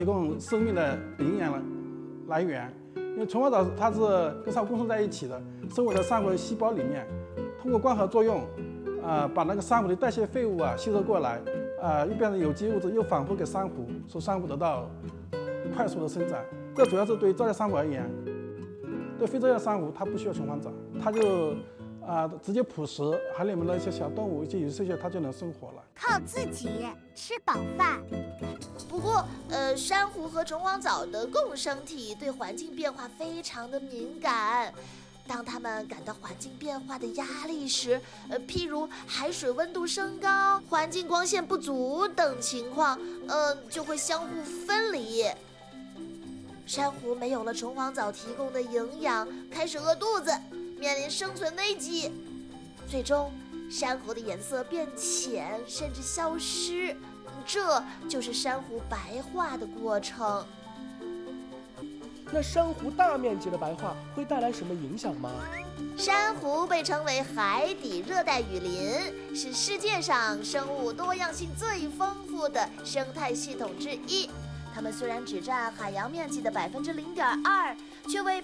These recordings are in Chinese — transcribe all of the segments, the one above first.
提供生命的营养来源。因为虫黄藻它是跟珊瑚共生在一起的，生活在珊瑚的细胞里面，通过光合作用，把那个珊瑚的代谢废物吸收过来，又变成有机物质，又反复给珊瑚，使珊瑚得到快速的生长。这主要是对造叶珊瑚而言，对非造叶珊瑚它不需要虫黄藻，它就直接捕食海里面的一些小动物、一些有色蟹，它就能生活了。 靠自己吃饱饭。 不过，珊瑚和虫黄藻的共生体对环境变化非常的敏感。当它们感到环境变化的压力时，譬如海水温度升高、环境光线不足等情况，就会相互分离。珊瑚没有了虫黄藻提供的营养，开始饿肚子，面临生存危机。最终，珊瑚的颜色变浅，甚至消失。这就是珊瑚白化的过程。 那珊瑚大面积的白化会带来什么影响吗？ 珊瑚被称为海底热带雨林，是世界上生物多样性最丰富的生态系统之一。它们虽然只占海洋面积的0.2%，却为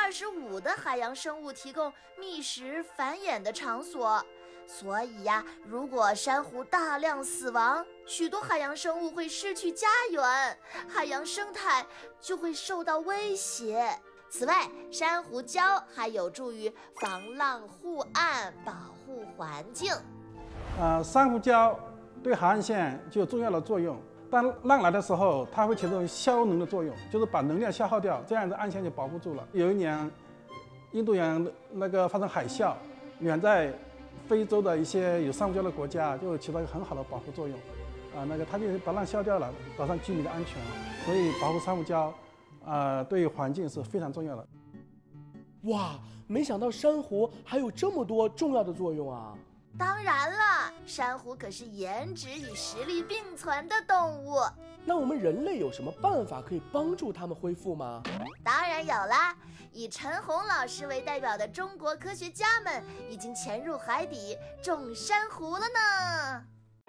25%的海洋生物提供觅食繁衍的场所。所以如果珊瑚大量死亡，许多海洋生物会失去家园，海洋生态就会受到威胁。此外，珊瑚礁还有助于防浪护岸，保护环境。 珊瑚礁对海岸线就有重要的作用。当浪来的时候，它会起这种消能的作用，就是把能量消耗掉，这样子岸线就保护住了。有一年，印度洋发生海啸，远在非洲的一些有珊瑚礁的国家就起到一个很好的保护作用，它就把浪消掉了，保障居民的安全。所以保护珊瑚礁，对环境是非常重要的。 哇，没想到珊瑚还有这么多重要的作用啊！ 当然了，珊瑚可是颜值与实力并存的动物。 那我们人类有什么办法可以帮助它们恢复吗？ 当然有啦！以陈红老师为代表的中国科学家们已经潜入海底种珊瑚了呢。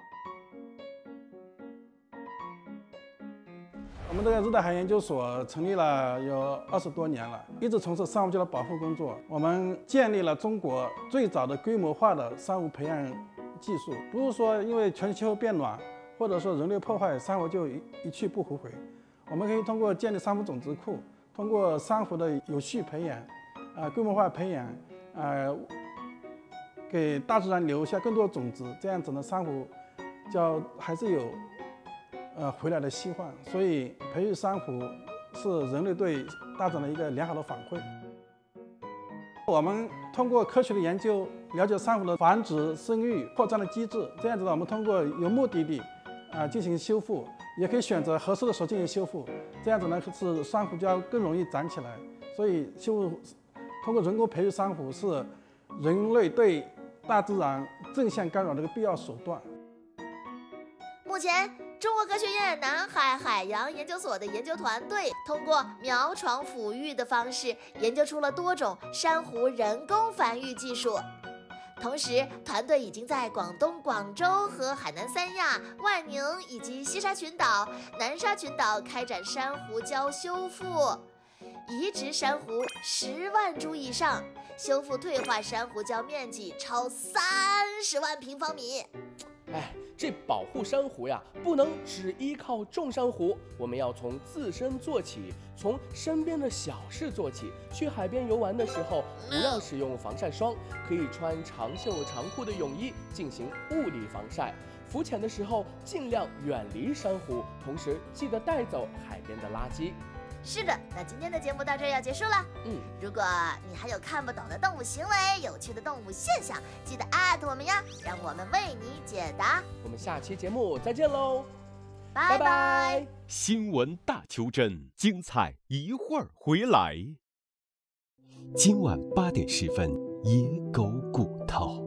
我们这个热带海洋研究所成立了有20多年了，一直从事珊瑚礁的保护工作。我们建立了中国最早的规模化的珊瑚培养技术，不是说因为全球气候变暖或者说人类破坏，珊瑚就一去不复回。我们可以通过建立珊瑚种子库，通过珊瑚的有序培养，规模化培养，给大自然留下更多的种子，这样子呢，珊瑚礁还是有回来的希望。所以培育珊瑚是人类对大自然的一个良好的反馈。我们通过科学的研究，了解珊瑚的繁殖、生育、扩张的机制，这样子呢，我们通过有目的地进行修复，也可以选择合适的时候进行修复，这样子呢，使珊瑚礁更容易长起来。所以通过人工培育珊瑚是人类对大自然正向干扰的一个必要手段。 目前，中国科学院南海海洋研究所的研究团队通过苗床抚育的方式，研究出了多种珊瑚人工繁育技术。同时，团队已经在广东广州和海南三亚、万宁以及西沙群岛、南沙群岛开展珊瑚礁修复，移植珊瑚10万株以上，修复退化珊瑚礁面积超30万平方米。 这保护珊瑚呀，不能只依靠种珊瑚，我们要从自身做起，从身边的小事做起。去海边游玩的时候，不要使用防晒霜，可以穿长袖长裤的泳衣进行物理防晒。浮潜的时候尽量远离珊瑚，同时记得带走海边的垃圾。 是的，那今天的节目到这儿要结束了。如果你还有看不懂的动物行为、有趣的动物现象，记得艾特我们呀，让我们为你解答。 我们下期节目再见喽， 拜拜。 新闻大邱镇，精彩一会儿回来。今晚8点10分，野狗骨头。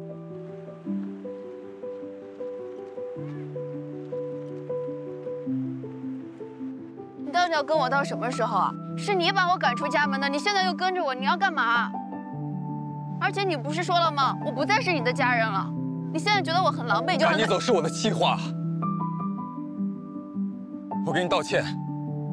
你到底要跟我到什么时候啊？是你把我赶出家门的，你现在又跟着我，你要干嘛？而且你不是说了吗？我不再是你的家人了。你现在觉得我很狼狈，就赶你走是我的计划。我给你道歉。